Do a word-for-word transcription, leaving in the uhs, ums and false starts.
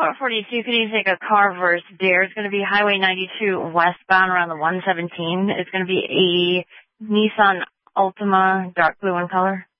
four forty-two, could you take a Carver's Dare? It's going to be Highway ninety-two westbound around the one seventeen. It's going to be a Nissan Altima, dark blue in color.